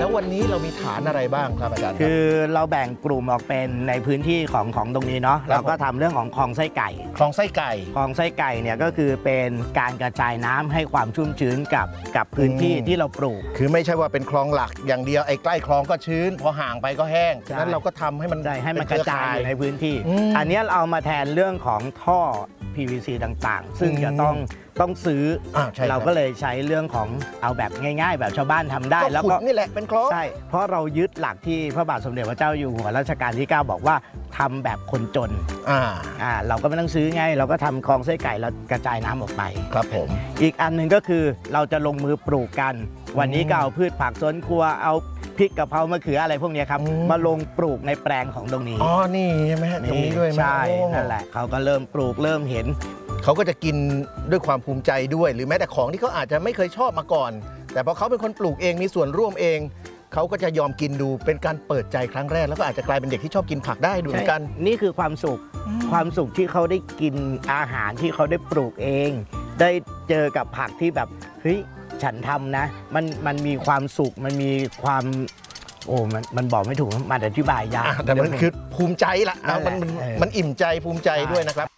แล้ววันนี้เรามีฐานอะไรบ้างครับอาจารย์คือเราแบ่งกลุ่มออกเป็นในพื้นที่ของตรงนี้เนาะเราก็ทำเรื่องของคลองไส้ไก่คลองไส้ไก่คลองไส้ไก่เนี่ยก็คือเป็นการกระจายน้ำให้ความชุ่มชื้นกับพื้นที่ที่เราปลูกคือไม่ใช่ว่าเป็นคลองหลักอย่างเดียวไอ้ใกล้คลองก็ชื้นพอห่างไปก็แห้งฉะนั้นเราก็ทำให้มันได้ให้มันกระจายอยู่ในพื้นที่ อันนี้เราเอามาแทนเรื่องของท่อ PVC ต่างๆ ซึ่งจะต้องซื้อเราก็เลยใช้เรื่องของเอาแบบง่ายๆ แบบชาวบ้านทำได้แล้วก็นี่แหละเป็นคลองใช่เพราะเรายึดหลักที่พระบาทสมเด็จพระเจ้าอยู่หัวรัชกาลที่ 9 บอกว่าทำแบบคนจนเราก็ไม่ต้องซื้อไงเราก็ทำคลองไส้ไก่แล้วกระจายน้ำออกไปครับผมอีกอันหนึ่งก็คือเราจะลงมือปลูกกันวันนี้ก็เอาพืชผักสวนครัวเอาพริกกะเพรามะเขืออะไรพวกนี้ครับมาลงปลูกในแปลงของตรงนี้นี่ใช่ไหมตรงนี้ด้วยใช่นั่นแหละเขาก็เริ่มปลูกเริ่มเห็นเขาก็จะกินด้วยความภูมิใจด้วยหรือแม้แต่ของที่เขาอาจจะไม่เคยชอบมาก่อนแต่พอเขาเป็นคนปลูกเองมีส่วนร่วมเองเขาก็จะยอมกินดูเป็นการเปิดใจครั้งแรกแล้วก็อาจจะกลายเป็นเด็กที่ชอบกินผักได้ดูเหมือนกันนี่คือความสุขที่เขาได้กินอาหารที่เขาได้ปลูกเองได้เจอกับผักที่แบบเฮ้ยฉันทำนะมันมีความสุขมันมีความมันบอกไม่ถูกมันอธิบายยากแต่มันคือภูมิใจละมันอิ่มใจภูมิใจด้วยนะครับ